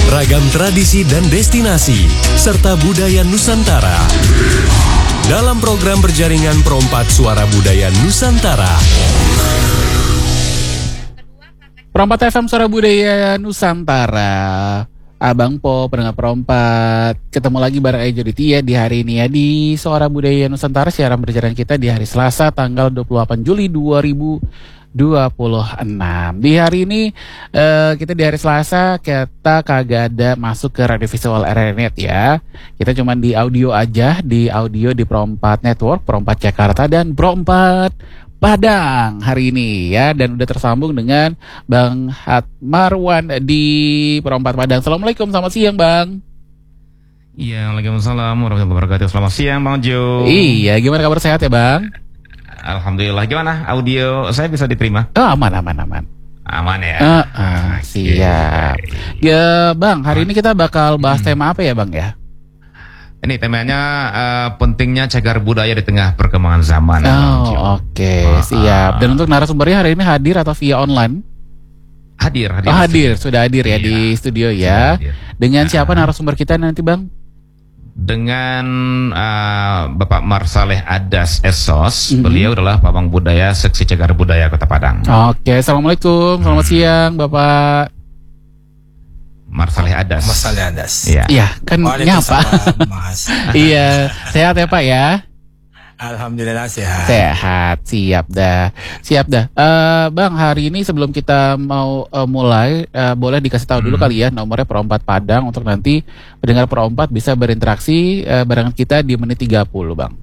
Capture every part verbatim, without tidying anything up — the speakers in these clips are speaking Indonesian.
Ragam tradisi dan destinasi, serta budaya Nusantara. Dalam program berjaringan Perompat Suara Budaya Nusantara. Perompat F M Suara Budaya Nusantara. Abang Po, pendengar Perompat, ketemu lagi bareng Ejo Ditya di hari ini ya di Suara Budaya Nusantara, siaran berjalan kita di hari Selasa tanggal dua puluh delapan Juli dua ribu dua puluh enam. Di hari ini uh, kita di hari Selasa kita kagak ada masuk ke radio visual R R Net ya. Kita cuma di audio aja, di audio di Perompat Network, Perompat Jakarta dan Perompat Padang hari ini ya, dan udah tersambung dengan Bang Hatmarwan di Perompat Padang. Assalamualaikum, selamat siang Bang. Iya, waalaikumsalam warahmatullahi wabarakatuh. Selamat siang Bang Jo. Iya, gimana kabar, sehat ya Bang? Alhamdulillah. Gimana audio saya bisa diterima? Oh, aman aman aman. Aman ya. Uh, uh, siap. Ya Bang, hari ini kita bakal bahas hmm. tema apa ya Bang ya? Ini temanya uh, pentingnya cagar budaya di tengah perkembangan zaman. Oh, oke, okay. uh, siap. Dan untuk narasumbernya hari ini hadir atau via online? Hadir, hadir. Oh, hadir, sudah hadir ya, iya, di studio ya. Dengan uh, siapa narasumber kita nanti Bang? Dengan uh, Bapak Marsaleh Adas Esos. Mm-hmm. Beliau adalah Pamong Budaya Seksi Cagar Budaya Kota Padang. Oke, okay. Assalamualaikum, selamat hmm. siang Bapak Marsaleh Adas. Marsaleh Adas. Iya, ya, kan nyapa. Mas. Iya, sehat ya Pak ya? Alhamdulillah sehat. Sehat, siap dah. Siap dah. Uh, Bang, hari ini sebelum kita mau uh, mulai, uh, boleh dikasih tahu dulu hmm. kali ya nomornya Perompat Padang untuk nanti pendengar Perompat bisa berinteraksi uh, barengan kita di menit tiga puluh, Bang.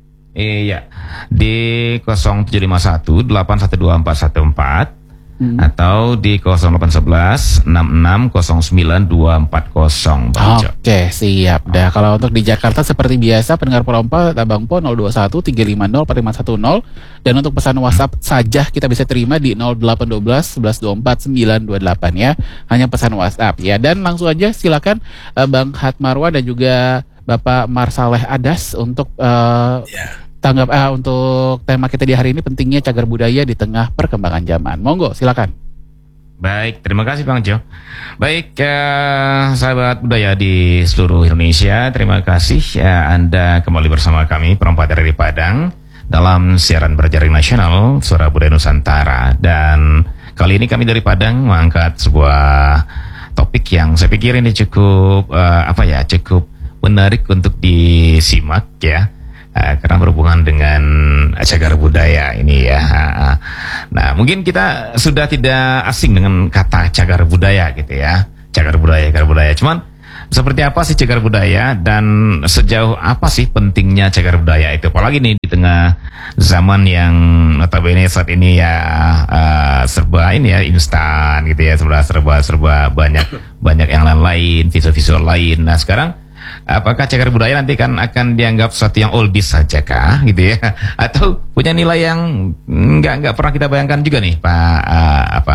Iya, di nol tujuh lima satu delapan satu dua empat satu empat. Hmm. Atau di nol delapan satu satu enam enam nol sembilan dua empat nol. Oke, siap dah. Kalau untuk di Jakarta seperti biasa pendengar Perompat Abang Po nol dua satu tiga lima nol empat lima satu nol, dan untuk pesan WhatsApp hmm. saja kita bisa terima di nol delapan satu dua satu satu dua empat sembilan dua delapan ya. Hanya pesan WhatsApp ya. Dan langsung aja silakan uh, Bang Hatmarwan dan juga Bapak Marsaleh Adas untuk uh, yeah. tanggap ah, untuk tema kita di hari ini, pentingnya cagar budaya di tengah perkembangan zaman. Monggo, silakan. Baik, terima kasih Bang Jo. Baik, uh, sahabat budaya di seluruh Indonesia, terima kasih uh, Anda kembali bersama kami Perompat dari Padang dalam siaran berjaring nasional Suara Budaya Nusantara. Dan kali ini kami dari Padang mengangkat sebuah topik yang saya pikir ini cukup uh, apa ya, cukup menarik untuk disimak ya. Uh, karena berhubungan dengan cagar budaya ini ya. Uh, nah, mungkin kita sudah tidak asing dengan kata cagar budaya gitu ya. Cagar budaya, cagar budaya. Cuman seperti apa sih cagar budaya dan sejauh apa sih pentingnya cagar budaya itu? Apalagi nih di tengah zaman yang notabene saat ini ya uh, serba ini ya instan gitu ya, serba serba serba banyak banyak yang lain-lain, visual-visual lain. Nah, sekarang apakah cagar budaya nanti kan akan dianggap sesuatu yang oldies saja kah gitu ya, atau punya nilai yang nggak nggak pernah kita bayangkan juga nih Pak uh, apa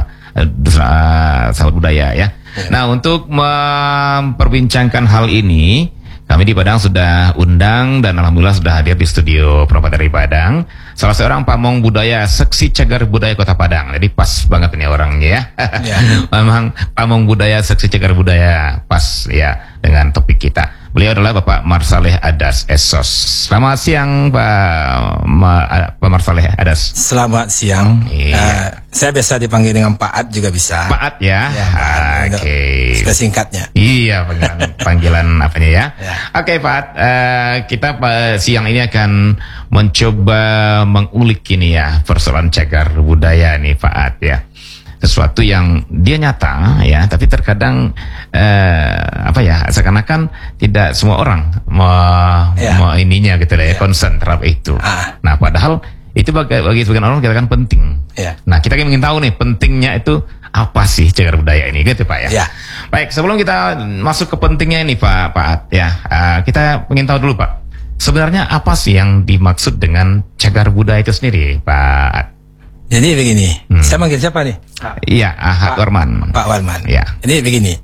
uh, sahabat budaya ya. Ya. Nah, untuk memperbincangkan hal ini kami di Padang sudah undang dan alhamdulillah sudah hadir di studio Perompat dari Padang salah seorang pamong budaya Seksi Cagar Budaya Kota Padang. Jadi pas banget ini orangnya ya. Ya. Memang pamong budaya Seksi Cagar Budaya pas ya dengan topik kita. Beliau adalah Bapak Marsaleh Adas Esos. Selamat siang Pak Ma, Pak Marsaleh Adas. Selamat siang. Iya. Uh, saya biasa dipanggil dengan Pak Ad juga bisa. Pak Ad ya. ya Oke. Okay. Sudah singkatnya. Iya, panggilan panggilan apanya ya. ya. Oke okay, Pak Ad, uh, kita uh, siang ini akan mencoba mengulik ini ya persoalan cagar budaya nih Pak Ad ya. Sesuatu yang dia nyata ya, tapi terkadang eh, apa ya, seakan-akan tidak semua orang mau, ya. mau ininya gitu ya, ya. concern terhadap itu. Ah. Nah, padahal itu bagi, bagi sebagian orang kita kan penting. Ya. Nah, kita ingin tahu nih pentingnya itu apa sih cagar budaya ini gitu Pak ya. ya. Baik, sebelum kita masuk ke pentingnya ini Pak Pak Ad, ya, uh, kita ingin tahu dulu Pak, sebenarnya apa sih yang dimaksud dengan cagar budaya itu sendiri Pak Ad? Jadi begini, hmm. saya manggil siapa nih? Iya, Pak Warman. Pak Warman. Ya. Jadi begini,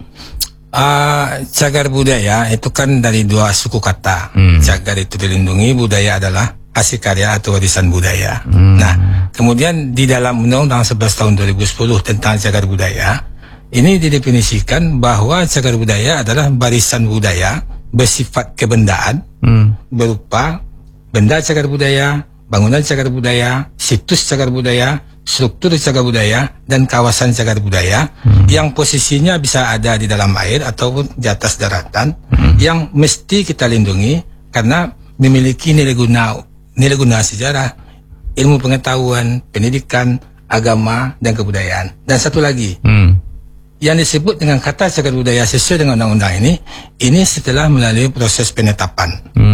uh, cagar budaya itu kan dari dua suku kata. Hmm. Cagar itu dilindungi, budaya adalah hasil karya atau warisan budaya. Hmm. Nah, kemudian di dalam Undang-Undang sebelas tahun dua ribu sepuluh tentang cagar budaya ini didefinisikan bahwa cagar budaya adalah barisan budaya bersifat kebendaan hmm. berupa benda cagar budaya, bangunan cagar budaya, situs cagar budaya, struktur cagar budaya, dan kawasan cagar budaya hmm. yang posisinya bisa ada di dalam air ataupun di atas daratan hmm. yang mesti kita lindungi karena memiliki nilai guna, nilai guna sejarah, ilmu pengetahuan, pendidikan, agama, dan kebudayaan. Dan satu lagi, hmm. yang disebut dengan kata cagar budaya sesuai dengan undang-undang ini, ini setelah melalui proses penetapan.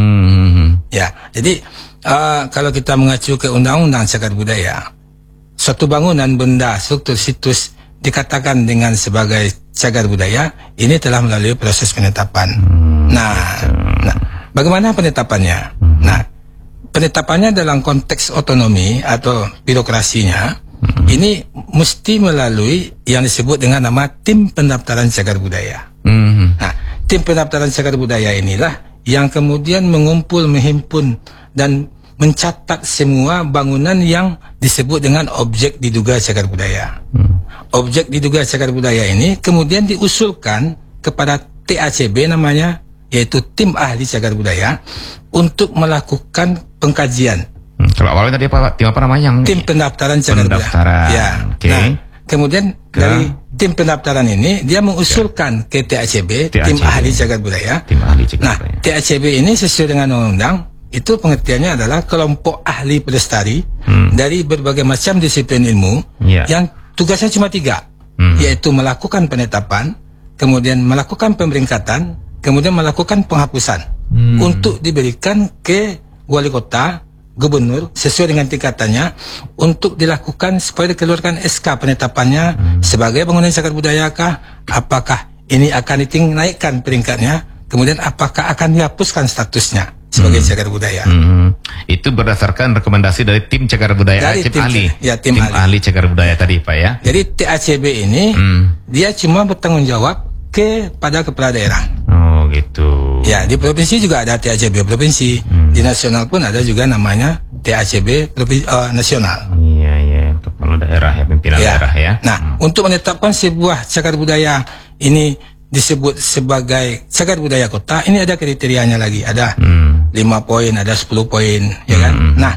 Hmm. Ya, jadi uh, kalau kita mengacu ke undang-undang cagar budaya, suatu bangunan, benda, struktur, situs dikatakan dengan sebagai cagar budaya, ini telah melalui proses penetapan. Hmm. Nah, nah, bagaimana penetapannya? Hmm. Nah, penetapannya dalam konteks otonomi atau birokrasinya, hmm. ini mesti melalui yang disebut dengan nama tim pendaftaran cagar budaya. Hmm. Nah, tim pendaftaran cagar budaya inilah yang kemudian mengumpul, menghimpun, dan mencatat semua bangunan yang disebut dengan objek diduga cagar budaya. Hmm. Objek diduga cagar budaya ini kemudian diusulkan kepada T A C B namanya, yaitu tim ahli cagar budaya, untuk melakukan pengkajian. Hmm, kalau awalnya tadi apa, tim apa namanya? Yang tim pendaftaran cagar pendaftaran. budaya. Ya. Okay. Nah, kemudian ke? dari tim pendaftaran ini dia mengusulkan ke T A C B, T A C B, tim ahli cagar budaya. Tim ahli cagar nah, budaya. T A C B ini sesuai dengan undang-undang itu pengertiannya adalah kelompok ahli pelestari hmm. dari berbagai macam disiplin ilmu yeah. yang tugasnya cuma tiga, hmm. yaitu melakukan penetapan, kemudian melakukan pemeringkatan, kemudian melakukan penghapusan hmm. untuk diberikan ke wali kota, gubernur sesuai dengan tingkatannya untuk dilakukan supaya dikeluarkan S K penetapannya hmm. sebagai bangunan cagar budayakah, apakah ini akan dinaikkan peringkatnya, kemudian apakah akan dihapuskan statusnya sebagai hmm. cagar budaya. Hmm. Itu berdasarkan rekomendasi dari tim cagar budaya, dari tim, tim ahli, ya, tim, tim ahli. ahli cagar budaya tadi, Pak ya. Jadi T A C B ini hmm. dia cuma bertanggung jawab kepada kepala daerah. Oh gitu. Ya, di provinsi juga ada T A C B provinsi, hmm. di nasional pun ada juga namanya T A C B provinsi, uh, nasional. Iya iya, kepala daerah ya, pimpinan ya. daerah ya. Nah, hmm. untuk menetapkan sebuah cagar budaya ini disebut sebagai cagar budaya kota, ini ada kriterianya lagi, ada hmm. lima poin, ada sepuluh poin, ya kan? Hmm. Nah,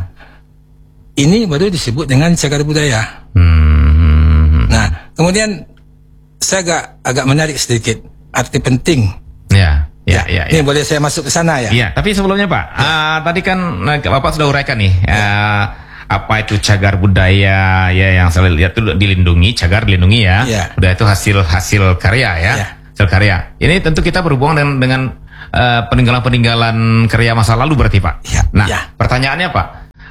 ini baru disebut dengan cagar budaya. Hmm. Nah, kemudian saya agak agak menarik sedikit arti penting. Ya, ya, ya. ya, ya. Ini ya. boleh saya masuk ke sana ya? Iya, tapi sebelumnya Pak, ya. uh, tadi kan Bapak sudah uraikan nih. Ya. Uh, apa itu cagar budaya ya, yang saya lihat itu dilindungi, cagar dilindungi ya. ya. Budaya itu hasil hasil karya ya. ya. Karya. Ini tentu kita berhubungan dengan, dengan uh, peninggalan-peninggalan karya masa lalu berarti Pak. Ya, nah, ya. pertanyaannya Pak,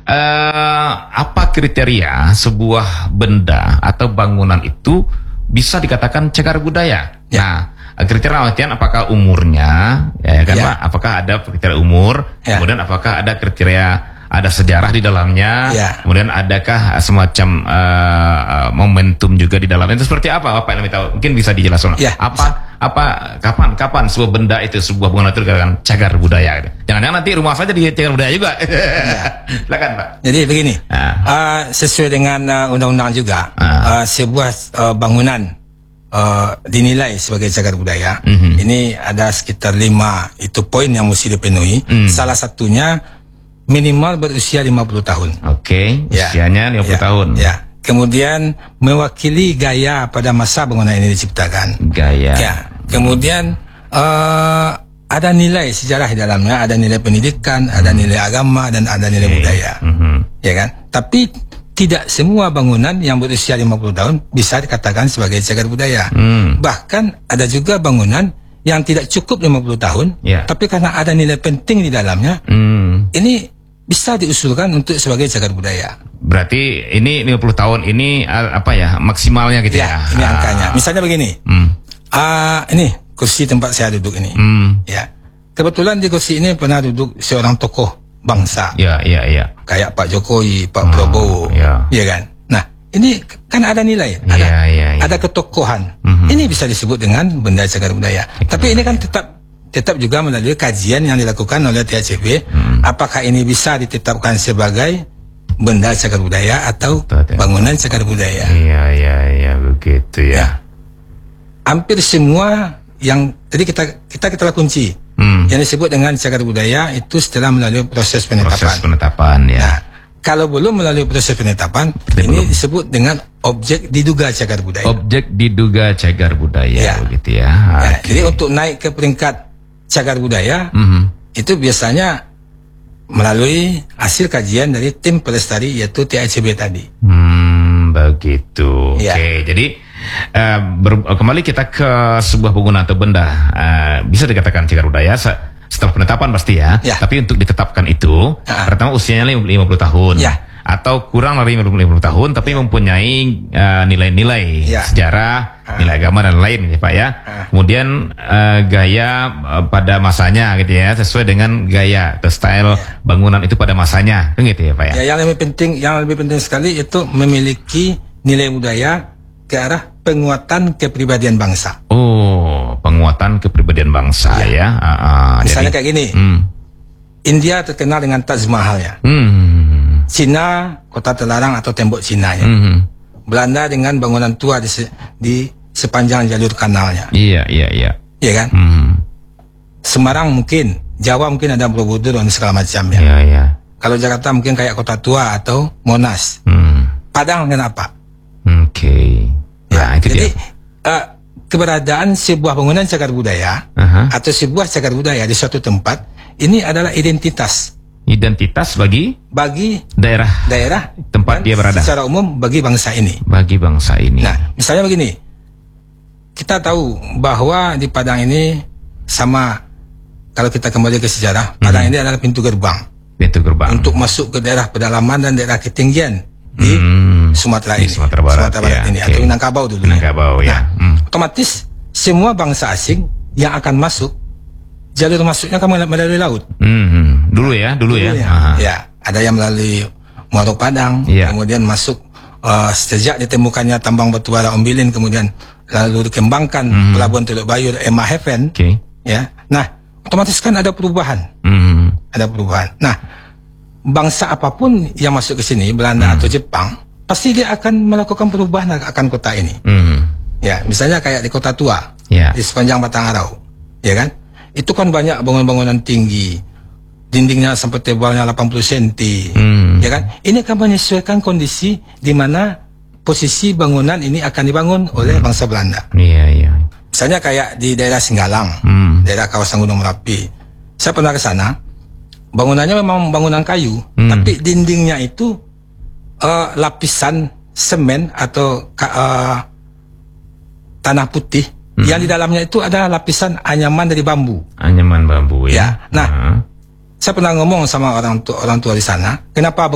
uh, apa kriteria sebuah benda atau bangunan itu bisa dikatakan cagar budaya? Ya. Nah, kriteria artian apakah umurnya, ya kan ya. Pak? Apakah ada kriteria umur? Ya. Kemudian apakah ada kriteria ada sejarah di dalamnya, ya. Kemudian adakah semacam uh, momentum juga di dalamnya? Itu seperti apa, Bapak yang tahu? Mungkin bisa dijelaskan. Ya, apa, bisa. apa, kapan, kapan sebuah benda itu, sebuah bangunan itu dikatakan cagar budaya? Jangan-jangan nanti rumah saja di cagar budaya juga. Ya. Silakan, Pak. Jadi begini, nah. uh, sesuai dengan uh, undang-undang juga, uh. Uh, sebuah uh, bangunan uh, dinilai sebagai cagar budaya. Mm-hmm. Ini ada sekitar lima itu poin yang mesti dipenuhi. Mm. Salah satunya minimal berusia lima puluh tahun. Oke, okay, ya. usianya lima puluh ya. tahun. Ya. Kemudian mewakili gaya pada masa bangunan ini diciptakan. Gaya. Ya. Kemudian uh, ada nilai sejarah di dalamnya, ada nilai pendidikan, hmm. ada nilai agama, dan ada nilai okay. budaya. Hmm. Ya kan? Tapi tidak semua bangunan yang berusia lima puluh tahun bisa dikatakan sebagai cagar budaya. Hmm. Bahkan ada juga bangunan yang tidak cukup lima puluh tahun, yeah. tapi karena ada nilai penting di dalamnya, hmm. ini bisa diusulkan untuk sebagai cagar budaya. Berarti ini lima puluh tahun ini apa ya maksimalnya gitu ya? Ya, ini ah. angkanya. Misalnya begini, hmm. uh, ini kursi tempat saya duduk ini. Hmm. Ya, kebetulan di kursi ini pernah duduk seorang tokoh bangsa. Ya, ya, ya. Kayak Pak Jokowi, Pak oh, Prabowo, ya. ya kan. Nah, ini kan ada nilai, ada, ya, ya, ya. ada ketokohan. Mm-hmm. Ini bisa disebut dengan benda cagar budaya. Ya, Tapi ini kan tetap tetap juga melalui kajian yang dilakukan oleh T A C B, hmm. apakah ini bisa ditetapkan sebagai benda cagar budaya atau Betul, bangunan cagar budaya. Iya, iya, iya, begitu ya. ya. hampir semua yang tadi kita kita kita kunci Hmm. yang disebut dengan cagar budaya itu setelah melalui proses penetapan. Proses penetapan ya. Nah, kalau belum melalui proses penetapan, Berarti ini belum. disebut dengan objek diduga cagar budaya. Objek diduga cagar budaya Ya. begitu ya. Ya, Oke. jadi untuk naik ke peringkat cagar budaya Mhm. itu biasanya melalui hasil kajian dari tim pelestari yaitu T H C B tadi. Hmm, begitu. Ya. Oke, jadi eh, ber- kembali kita ke sebuah bangunan atau benda eh, bisa dikatakan cagar budaya se- setelah penetapan pasti ya. Ya. Tapi untuk ditetapkan itu Ah. pertama usianya lima puluh tahun. Ya. Atau kurang dari lima puluh tahun tapi mempunyai eh, nilai-nilai Ya. sejarah, Ah. nilai agama dan lain ya Pak ya. Ah. Kemudian eh, gaya eh, pada masanya gitu ya, sesuai dengan gaya atau style bangunan itu pada masanya. Kan gitu ya Pak ya. Ya, yang lebih penting, yang lebih penting sekali itu memiliki nilai budaya ke arah penguatan kepribadian bangsa. Oh, penguatan kepribadian bangsa ya. Ah, ah, Misalnya jadi- kayak gini, Hmm. India terkenal dengan Taj Mahalnya, Hmm. Cina kota terlarang atau tembok Cinanya, Hmm. Belanda dengan bangunan tua di, se- di sepanjang jalur kanalnya, Iya, iya, iya. ya kan? Hmm. Semarang mungkin, Jawa mungkin ada Borobudur dan segala macamnya. Iya, iya. Kalau Jakarta mungkin kayak kota tua atau Monas. Hmm. Padang kenapa? Oke. Ya, Nah, itu jadi dia. eh, keberadaan sebuah bangunan cagar budaya Aha. atau sebuah cagar budaya di suatu tempat ini adalah identitas Identitas bagi bagi daerah daerah tempat dan dia berada. secara umum bagi bangsa ini. Bagi bangsa ini. Nah, misalnya begini, kita tahu bahwa di Padang ini sama kalau kita kembali ke sejarah, Padang ini adalah pintu gerbang Pintu gerbang. untuk masuk ke daerah pedalaman dan daerah ketinggian di Hmm. Sumatera Di ini, Sumatera Barat, ya, ini oke. atau Minangkabau dulu. Minangkabau ya. Hmm. Otomatis semua bangsa asing yang akan masuk jalur masuknya kan melalui laut. Hmm. Dulu ya, dulu, ya. Dulu Aha. Ya, ada yang melalui Muaro Padang, Iya. kemudian masuk uh, sejak ditemukannya tambang batu bara Ombilin, kemudian lalu dikembangkan pelabuhan Teluk Bayur, Emma Haven, Oke. ya. Nah, otomatis kan ada perubahan, Hmm. ada perubahan. Nah, bangsa apapun yang masuk ke sini, Belanda atau Jepang, pasti dia akan melakukan perubahan akan kota ini. Hmm. Ya, misalnya kayak di Kota Tua, Ya. di sepanjang Batang Arau, ya kan? Itu kan banyak bangunan-bangunan tinggi, dindingnya sampai tebalnya delapan puluh sentimeter, Hmm. ya kan? Ini akan menyesuaikan kondisi di mana posisi bangunan ini akan dibangun oleh bangsa Belanda. Iya, iya. Misalnya kayak di daerah Singgalang, Hmm. daerah kawasan Gunung Merapi. Saya pernah ke sana, bangunannya memang bangunan kayu, Hmm. tapi dindingnya itu eh, lapisan semen atau ka- eh, tanah putih. Yang di dalamnya itu ada lapisan anyaman dari bambu. Anyaman bambu ya. Ya, nah, Aha. Saya pernah ngomong sama orang tua orang tua di sana, kenapa